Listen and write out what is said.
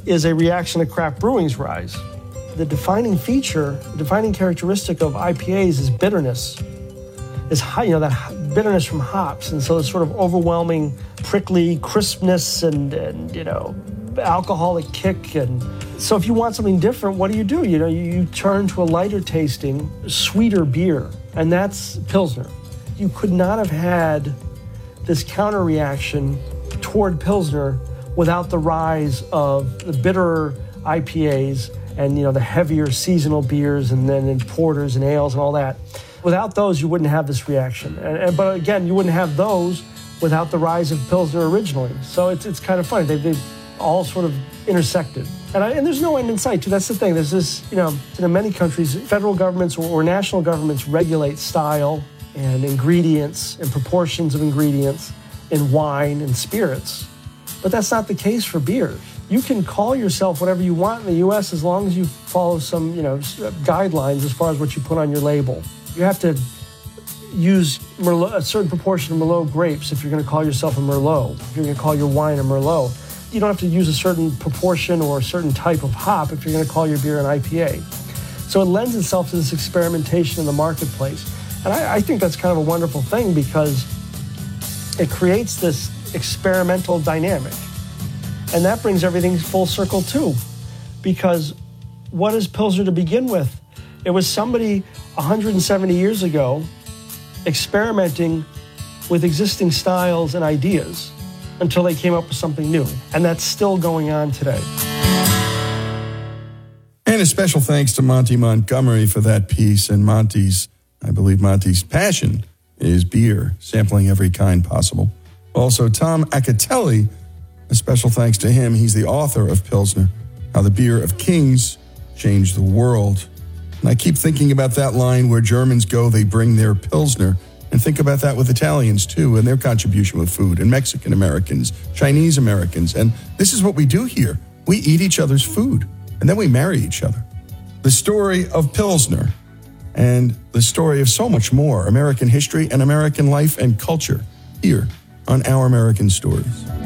is a reaction to craft brewing's rise. The defining characteristic of IPAs is bitterness. Is high, that bitterness from hops, and so it's sort of overwhelming, prickly crispness and alcoholic kick. And so if you want something different, what do? You turn to a lighter tasting, sweeter beer, and that's Pilsner. You could not have had this counter reaction toward Pilsner without the rise of the bitterer IPAs and the heavier seasonal beers and then in porters and ales and all that. Without those, you wouldn't have this reaction. But again, you wouldn't have those without the rise of Pilsner originally. So it's kind of funny. They've all sort of intersected. And there's no end in sight, too. That's the thing. There's this, in many countries, federal governments or national governments regulate style and ingredients and proportions of ingredients in wine and spirits. But that's not the case for beers. You can call yourself whatever you want in the U.S. as long as you follow some, guidelines as far as what you put on your label. You have to use Merlot, a certain proportion of Merlot grapes if you're going to call yourself a Merlot. If you're going to call your wine a Merlot. You don't have to use a certain proportion or a certain type of hop if you're going to call your beer an IPA. So it lends itself to this experimentation in the marketplace. And I think that's kind of a wonderful thing because it creates this experimental dynamic. And that brings everything full circle too. Because what is Pilsner to begin with? It was somebody 170 years ago experimenting with existing styles and ideas until they came up with something new. And that's still going on today. And a special thanks to Monty Montgomery for that piece. And I believe Monty's passion is beer, sampling every kind possible. Also, Tom Acatelli, a special thanks to him. He's the author of Pilsner, How the Beer of Kings Changed the World. And I keep thinking about that line where Germans go, they bring their Pilsner. And think about that with Italians, too, and their contribution with food, and Mexican Americans, Chinese Americans. And this is what we do here. We eat each other's food, and then we marry each other. The story of Pilsner and the story of so much more, American history and American life and culture, here on Our American Stories.